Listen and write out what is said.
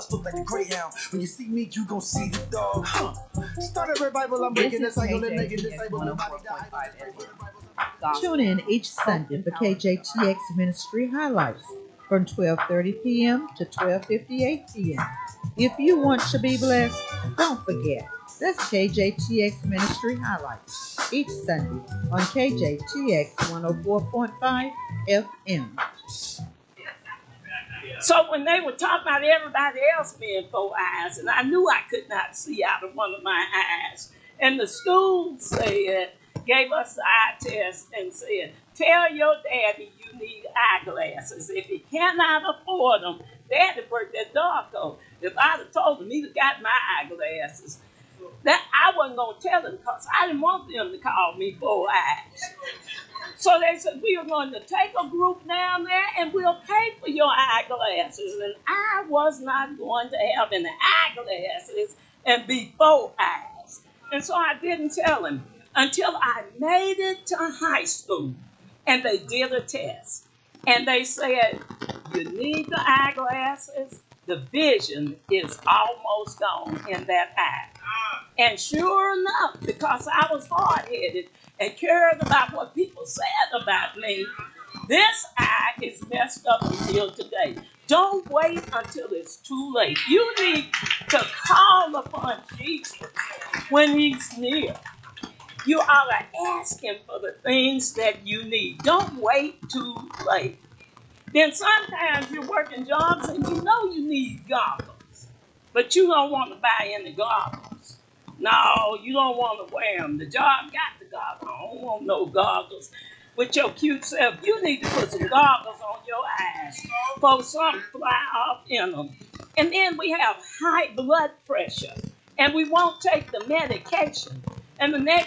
Look like a greyhound. When you see me, you gon' see the dog. Start a revival, I'm breaking this cycle and making disciples. Nobody die. Tune in each Sunday for KJTX Ministry Highlights from 12:30 p.m. to 12:58 p.m. If you want to be blessed, don't forget, that's KJTX Ministry Highlights each Sunday on KJTX 104.5 FM. So when they were talking about everybody else being 4 eyes, and I knew I could not see out of one of my eyes, and the school said, gave us the eye test and said, tell your daddy you need eyeglasses. If he cannot afford them, daddy worked at Darko. If I'd have told him he'd have got my eyeglasses, that I wasn't going to tell him because I didn't want them to call me 4 eyes. So they said, we are going to take a group down there and we'll pay for your eyeglasses. And I was not going to have any eyeglasses and be 4 eyes. And so I didn't tell him until I made it to high school. And they did a test. And they said, you need the eyeglasses. The vision is almost gone in that eye. And sure enough, because I was hard-headed and cared about what people said about me, this eye is messed up until today. Don't wait until it's too late. You need to call upon Jesus when he's near. You ought to ask him for the things that you need. Don't wait too late. Then sometimes you're working jobs and you know you need goggles, but you don't want to buy any goggles. No, you don't want to wear them. The job got the goggles. I don't want no goggles. With your cute self, you need to put some goggles on your eyes for something fly off in them. And then we have high blood pressure, and we won't take the medication. And the next